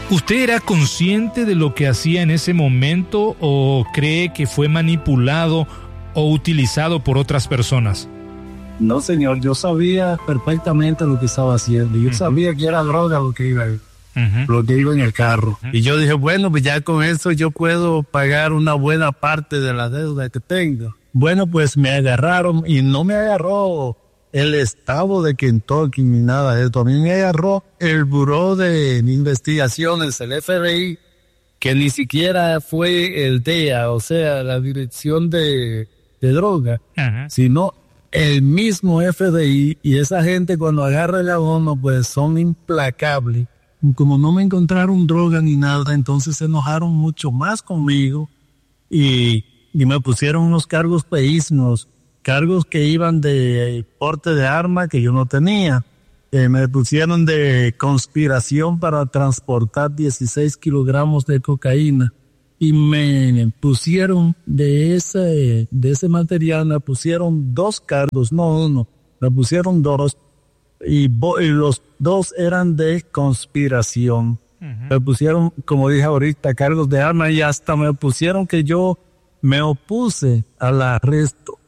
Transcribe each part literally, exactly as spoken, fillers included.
¿Usted era consciente de lo que hacía en ese momento o cree que fue manipulado o utilizado por otras personas? No, señor, yo sabía perfectamente lo que estaba haciendo. Yo uh-huh. sabía que era droga lo que iba, uh-huh. lo que iba en el carro. Uh-huh. Y yo dije, bueno, pues ya con eso yo puedo pagar una buena parte de la deuda que tengo. Bueno, pues me agarraron y no me agarró el estado de Kentucky ni nada de esto. A mí me agarró el Buró de Investigaciones, el F B I, que ni siquiera fue el D E A, o sea, la Dirección de, de Droga, uh-huh. sino el mismo F B I. Y esa gente cuando agarra el abono, pues son implacables. Como no me encontraron droga ni nada, entonces se enojaron mucho más conmigo y, y me pusieron unos cargos feísimos. Cargos que iban de porte de arma que yo no tenía. Eh, me pusieron de conspiración para transportar dieciséis kilogramos de cocaína. Y me pusieron de ese, de ese material, me pusieron dos cargos, no uno, me pusieron dos. Y, bo- y los dos eran de conspiración. Uh-huh. Me pusieron, como dije ahorita, cargos de arma y hasta me pusieron que yo me opuse al arresto.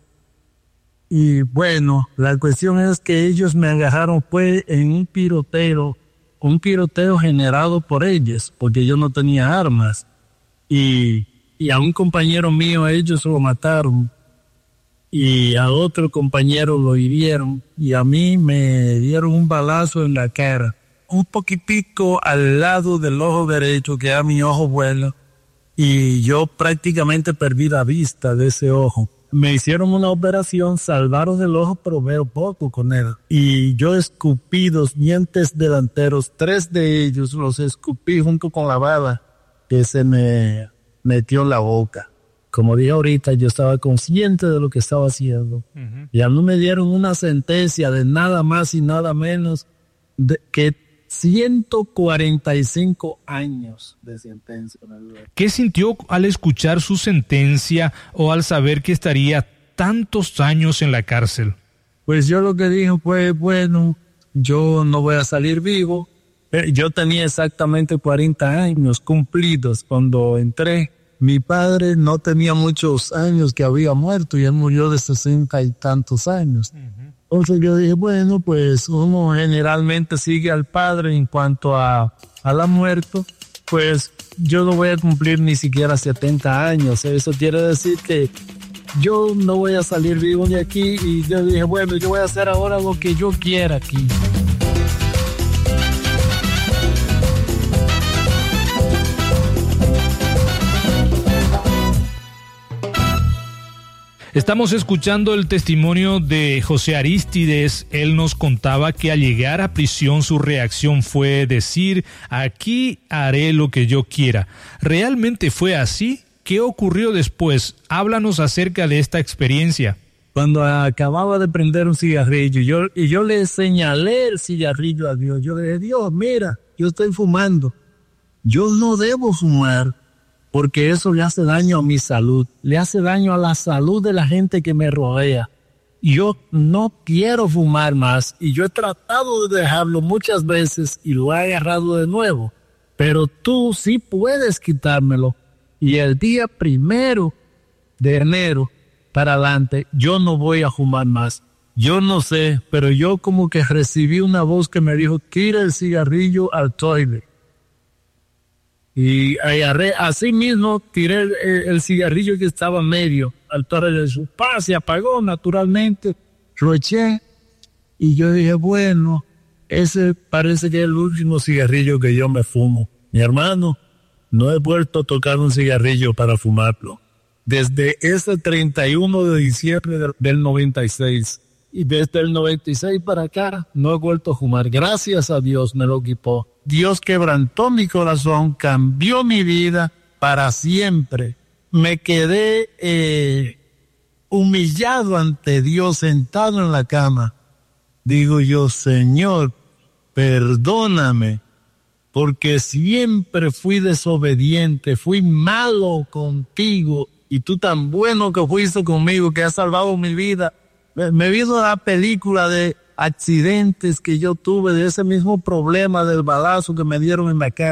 Y bueno, la cuestión es que ellos me agarraron fue en un tiroteo, un tiroteo generado por ellos, porque yo no tenía armas. Y, y a un compañero mío ellos lo mataron. Y a otro compañero lo hirieron. Y a mí me dieron un balazo en la cara. Un poquitico al lado del ojo derecho, que era mi ojo bueno. Y yo prácticamente perdí la vista de ese ojo. Me hicieron una operación, salvaron el ojo, pero veo poco con él. Y yo escupí dos dientes delanteros, tres de ellos los escupí junto con la bala que se me metió en la boca. Como dije ahorita, yo estaba consciente de lo que estaba haciendo. Uh-huh. Y a mí me dieron una sentencia de nada más y nada menos de que ciento cuarenta y cinco años de sentencia. ¿Qué sintió al escuchar su sentencia o al saber que estaría tantos años en la cárcel? Pues yo lo que dije fue, bueno, yo no voy a salir vivo. Yo tenía exactamente cuarenta años cumplidos cuando entré. Mi padre no tenía muchos años que había muerto y él murió de sesenta y tantos años. Uh-huh. Entonces yo dije, bueno, pues uno generalmente sigue al padre en cuanto a, a la muerte, pues yo no voy a cumplir ni siquiera setenta años. Eso quiere decir que yo no voy a salir vivo de aquí y yo dije, bueno, yo voy a hacer ahora lo que yo quiera aquí. Estamos escuchando el testimonio de José Arístides. Él nos contaba que al llegar a prisión su reacción fue decir, aquí haré lo que yo quiera. ¿Realmente fue así? ¿Qué ocurrió después? Háblanos acerca de esta experiencia. Cuando acababa de prender un cigarrillo yo, y yo le señalé el cigarrillo a Dios, yo le dije, Dios, mira, yo estoy fumando. Yo no debo fumar. Porque eso le hace daño a mi salud, le hace daño a la salud de la gente que me rodea. Yo no quiero fumar más y yo he tratado de dejarlo muchas veces y lo he agarrado de nuevo. Pero tú sí puedes quitármelo. Y el día primero de enero para adelante yo no voy a fumar más. Yo no sé, pero yo como que recibí una voz que me dijo, tira el cigarrillo al toilet. Y agarré, así mismo tiré el, el cigarrillo que estaba medio al torre de su paz, se apagó naturalmente, lo eché y yo dije, bueno, ese parece que es el último cigarrillo que yo me fumo. Mi hermano, no he vuelto a tocar un cigarrillo para fumarlo. Desde ese treinta y uno de diciembre del, del noventa y seis. Y desde el noventa y seis para acá no he vuelto a fumar. Gracias a Dios me lo quitó. Dios quebrantó mi corazón, cambió mi vida para siempre. Me quedé eh, humillado ante Dios, sentado en la cama. Digo yo, Señor, perdóname, porque siempre fui desobediente, fui malo contigo, y tú tan bueno que fuiste conmigo, que has salvado mi vida. Me, me vino la película de accidentes que yo tuve, de ese mismo problema del balazo que me dieron en la cara.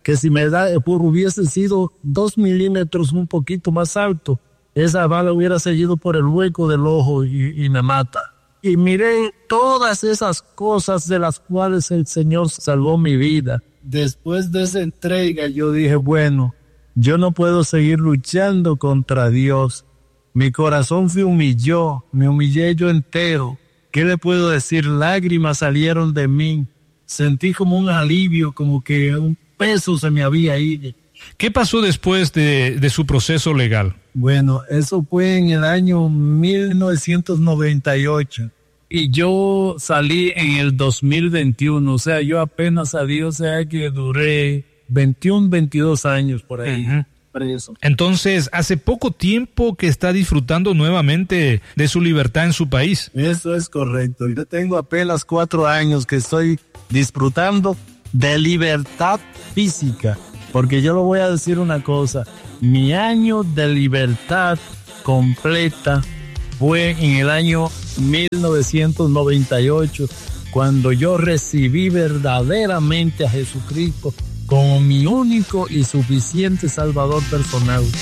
que si me da, hubiese sido dos milímetros un poquito más alto, esa bala hubiera seguido por el hueco del ojo y, y me mata. Y miré todas esas cosas de las cuales el Señor salvó mi vida. Después de esa entrega yo dije, bueno, yo no puedo seguir luchando contra Dios. Mi corazón se humilló, me humillé yo entero. ¿Qué le puedo decir? Lágrimas salieron de mí. Sentí como un alivio, como que un peso se me había ido. ¿Qué pasó después de, de su proceso legal? Bueno, eso fue en el año mil novecientos noventa y ocho. Y yo salí en el dos mil veintiuno. O sea, yo apenas salí, o sea que duré veintiuno, veintidós años por ahí. Uh-huh. Preso. Entonces, hace poco tiempo que está disfrutando nuevamente de su libertad en su país. Eso es correcto. Yo tengo apenas cuatro años que estoy disfrutando de libertad física. Porque yo le voy a decir una cosa. Mi año de libertad completa fue en el año mil novecientos noventa y ocho, cuando yo recibí verdaderamente a Jesucristo como mi único y suficiente Salvador personal.